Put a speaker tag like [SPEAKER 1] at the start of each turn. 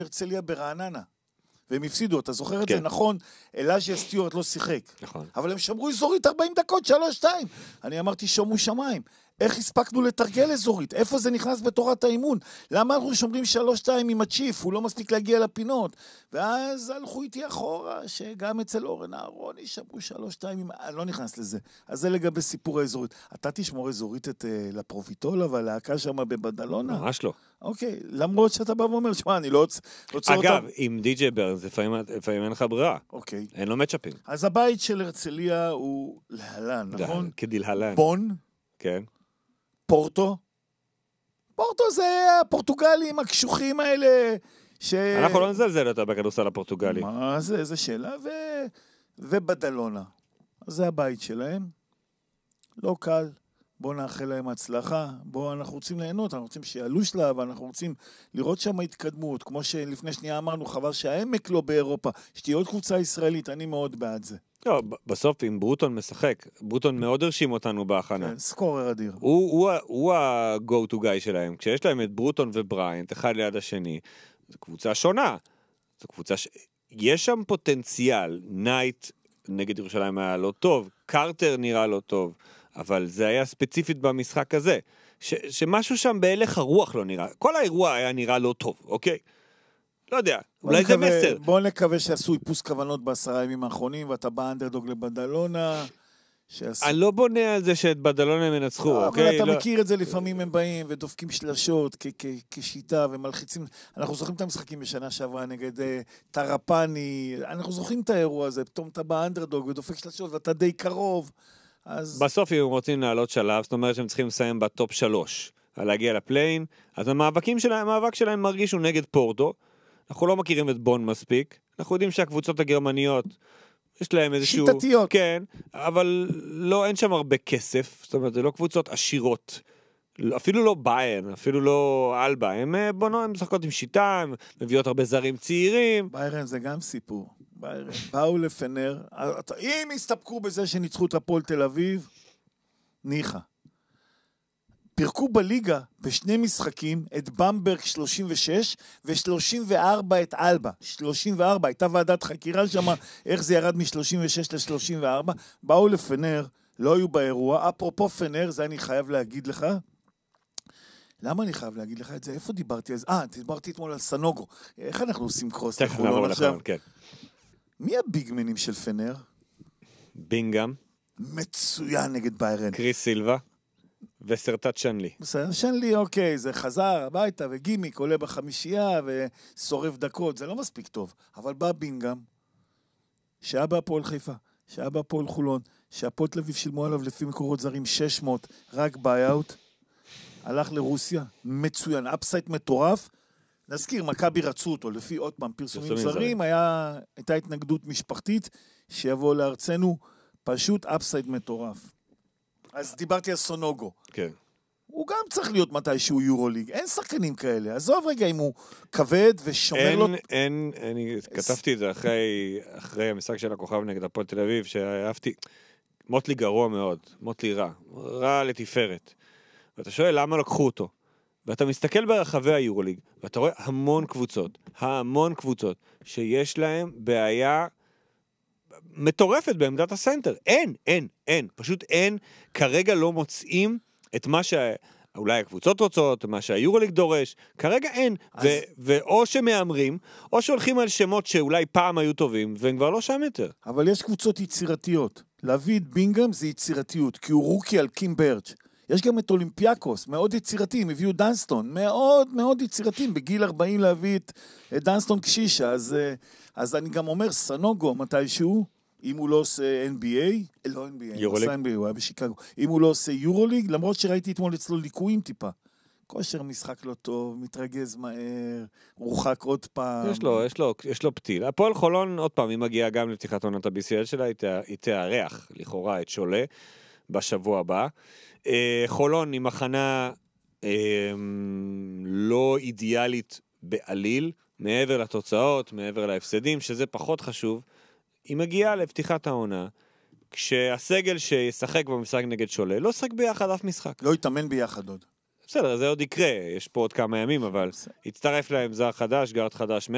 [SPEAKER 1] הרצליה ברעננה, והם הפסידו, אתה זוכר את זה? נכון, אלאז'יה סטיוארט לא שיחק.
[SPEAKER 2] נכון.
[SPEAKER 1] אבל הם שמרו אזורית 40 דקות, 3-2. אני אמרתי, שומו שמיים. איך הספקנו לתרגל אזורית? איפה זה נכנס בתורת האימון? למה אנחנו שומרים 3-2 עם הצ'יף? הוא לא מספיק להגיע לפינות. ואז הלכו איתי אחורה, שגם אצל אורן אהרוני שמרו 3-2, אני לא נכנס לזה. אז זה לגבי סיפור האזורית. אתה תשמור אזורית את לפרוביטולה והלהקה שם בבדלונה?
[SPEAKER 2] ממש לא.
[SPEAKER 1] אוקיי, למרות שאתה בא ואומר, שמע, אני לא רוצה אותם.
[SPEAKER 2] אגב, עם די.ג'יי ברנס, לפעמים אין לך ברירה.
[SPEAKER 1] אוקיי.
[SPEAKER 2] אין לו מצ'אפים.
[SPEAKER 1] אז הבית של הרצליה הוא להלן, נכון?
[SPEAKER 2] כדלהלן.
[SPEAKER 1] בון.
[SPEAKER 2] כן.
[SPEAKER 1] פורטו. פורטו זה הפורטוגלים הקשוחים האלה
[SPEAKER 2] אנחנו לא נזלזל יותר בכדורסל הפורטוגלי.
[SPEAKER 1] מה זה? איזה שאלה. ובדלונה. אז זה הבית שלהם. לא קל. בואו נאחל להם הצלחה. בואו, אנחנו רוצים ליהנות, אנחנו רוצים שיעלו שלב, אנחנו רוצים לראות שם התקדמות. כמו שלפני שנייה אמרנו, חבל שהעמק לא באירופה. שתהיה עוד קבוצה ישראלית, אני מאוד בעד זה.
[SPEAKER 2] לא, בסוף אם ברוטון משחק, ברוטון מאוד הרשים אותנו בהכנה.
[SPEAKER 1] כן, סקורר אדיר.
[SPEAKER 2] הוא ה-go to guy שלהם. כשיש להם את ברוטון ובריינט, אחד ליד השני, זו קבוצה שונה. זו קבוצה יש שם פוטנציאל. נייט נגד ירושלים היה לא טוב, קרטר נראה לא טוב, אבל זה היה ספציפית במשחק הזה. שמשהו שם בהלך הרוח לא נראה. כל האירוע היה נראה לא טוב, אוקיי? לא יודע, אולי זה מסר.
[SPEAKER 1] בואו נקווה שעשו איפוס כוונות ב10 ימים האחרונים, ואתה בא אנדרדוג לבדלונה.
[SPEAKER 2] אני לא בונה על זה שאת בדלונה הם ינצחו,
[SPEAKER 1] אבל אתה מכיר את זה, לפעמים הם באים ודופקים שלשות כשיטה ומלחיצים. אנחנו זוכרים את המשחקים בשנה שעברה נגד טרפני, אנחנו זוכרים את האירוע הזה, פתאום אתה בא אנדרדוג ודופק שלשות ואתה די קרוב.
[SPEAKER 2] בסוף אם רוצים לעלות שלב, זאת אומרת שהם צריכים לסיים בטופ 3, על להגיע לפליין, אז המאבק שלהם מרגיש הוא נגד פורטו. אנחנו לא מכירים את בון מספיק, אנחנו יודעים שהקבוצות הגרמניות יש להם איזשהו...
[SPEAKER 1] שיטתיות.
[SPEAKER 2] כן, אבל לא, אין שם הרבה כסף, זאת אומרת, זה לא קבוצות עשירות, אפילו לא ביירן, אפילו לא אלבה, הם משחקות עם שיטה, הם מביאות הרבה זרים צעירים.
[SPEAKER 1] ביירן זה גם סיפור, ביירן, באו לפנר, אם הסתפקו בזה שניצחו את הפועל תל אביב, ניחה. פירקו בליגה בשני משחקים את במברג 36 ו-34 את אלבה. 34, הייתה ועדת חקירה שם, איך זה ירד מ-36 ל-34. באו לפנר, לא היו באירוע. אפרופו פנר, זה אני חייב להגיד לך. למה אני חייב להגיד לך את זה? איפה דיברתי? דיברתי אתמול על סנוגו. איך אנחנו עושים קרוס לחולון עכשיו?
[SPEAKER 2] כן.
[SPEAKER 1] מי הביגמנים של פנר?
[SPEAKER 2] בינגאם.
[SPEAKER 1] מצוין נגד ביירן.
[SPEAKER 2] קריס סילבה. וסרטת שנלי.
[SPEAKER 1] בסדר, שנלי, אוקיי, זה חזר הביתה וגימיק עולה בחמישייה ושורף דקות, זה לא מספיק טוב. אבל בא בינגאם, שהיה בהפועל חיפה, שהיה בהפועל חולון, שהפועל תל אביב שילמו עליו לפי מקורות זרים 600, רק ביי-אוט, הלך לרוסיה, מצוין, אפסייט מטורף, נזכיר, מכבי רצו אותו, לפי עוד פעם פרסומים זרים, הייתה התנגדות משפחתית, שיבוא לארצנו, פשוט אפסייט מטורף. אז דיברתי על סונוגו.
[SPEAKER 2] כן.
[SPEAKER 1] הוא גם צריך להיות מתישהו יורוליג. אין שחקנים כאלה. עזוב רגע אם הוא כבד ושומר לו...
[SPEAKER 2] אני כתבתי את זה אחרי המשחק של הכוכב נגד הפועל תל אביב, שאהבתי... מוטלי גרוע מאוד. מוטלי רע לתפארת. ואתה שואל למה לקחו אותו. ואתה מסתכל ברחבי היורוליג, ואתה רואה המון קבוצות, שיש להם בעיה... מטורפת בעמדת הסנטר. אין. פשוט אין. כרגע לא מוצאים את מה שאולי הקבוצות רוצות, מה שהיורוליג דורש. כרגע אין. ואו שמאמרים, או שהולכים על שמות שאולי פעם היו טובים, והם כבר לא שם יותר.
[SPEAKER 1] אבל יש קבוצות יצירתיות. להביא את בינגאם זה יצירתיות, כי הוא רוקי על קים ברץ'. יש גם את אולימפיאקוס, מאוד יצירתיים, הביאו דנסטון, מאוד יצירתיים, בגיל 40 להביא את דנסטון קשישה, אז אני גם אומר, סנוגו מתישהו, אם הוא לא עושה NBA, לא NBA, הוא היה בשיקגו, אם הוא לא עושה יורוליג, למרות שראיתי אתמול אצלו ליקויים טיפה, כושר משחק לא טוב, מתרגז מהר, רוחק עוד פעם.
[SPEAKER 2] יש לו פתיל. הפועל חולון, עוד פעם, היא מגיעה גם לפתיחת עונת ה-BCL שלה, היא תארח לכאורה את שולה בשבוע הבא. חולון היא מחנה לא אידיאלית בעליל, מעבר לתוצאות, מעבר להפסדים, שזה פחות חשוב. היא מגיעה לפתיחת העונה, כשהסגל שישחק במשחק נגד שולה, לא שחק ביחד אף משחק.
[SPEAKER 1] לא יתאמן ביחד עוד.
[SPEAKER 2] בסדר, זה עוד יקרה, יש פה עוד כמה ימים, אבל יצטרף להם זר חדש, גארד חדש,